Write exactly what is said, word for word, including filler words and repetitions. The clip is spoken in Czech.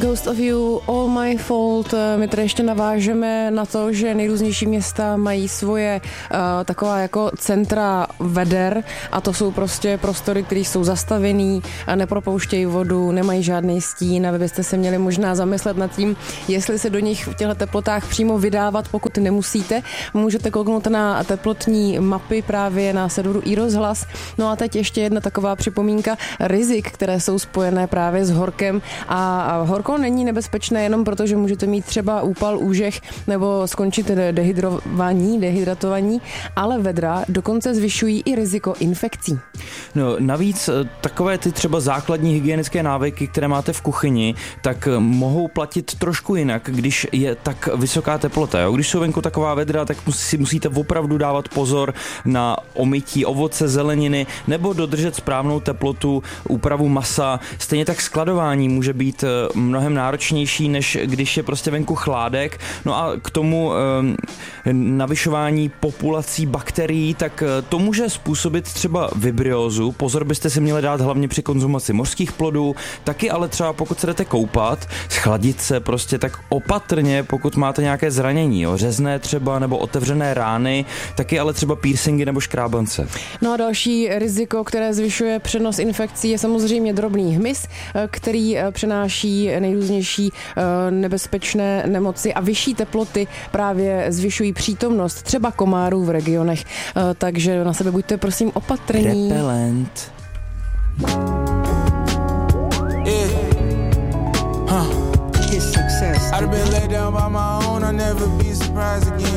Ghost of You, All My Fault. My tady ještě navážeme na to, že nejrůznější města mají svoje uh, taková jako centra veder a to jsou prostě prostory, které jsou zastavený a nepropouštějí vodu, nemají žádný stín a vy byste se měli možná zamyslet nad tím, jestli se do nich v těchto teplotách přímo vydávat, pokud nemusíte. Můžete kouknout na teplotní mapy právě na serveru iRozhlas. No a teď ještě jedna taková připomínka rizik, které jsou spojené právě s horkem. A horko není nebezpečné jenom proto, že můžete mít třeba úpal, úžeh nebo skončit dehydrovaní, dehydratovaní, ale vedra dokonce zvyšují i riziko infekcí. No, navíc takové ty třeba základní hygienické návyky, které máte v kuchyni, tak mohou platit trošku jinak, když je tak vysoká teplota. Jo? Když jsou venku taková vedra, tak si musíte opravdu dávat pozor na omytí ovoce, zeleniny nebo dodržet správnou teplotu, úpravu masa. Stejně tak skladování může být mnohem náročnější, než když je prostě venku chládek. No a k tomu e, navyšování populací bakterií, tak to může způsobit třeba vibriózu. Pozor byste si měli dát hlavně při konzumaci mořských plodů, taky ale třeba pokud se jdete koupat, schladit se prostě tak opatrně, pokud máte nějaké zranění, jo, řezné třeba nebo otevřené rány, taky ale třeba piercingy nebo škrábance. No a další riziko, které zvyšuje přenos infekcí, je samozřejmě drobný hmyz, který přenáší nejrůznější nebezpečné nemoci a vyšší teploty právě zvyšují přítomnost třeba komárů v regionech. Takže na sebe buďte prosím opatrní. Repelent. Yeah. Huh. His success. I'd have been let down by my own, I'll never be surprised again.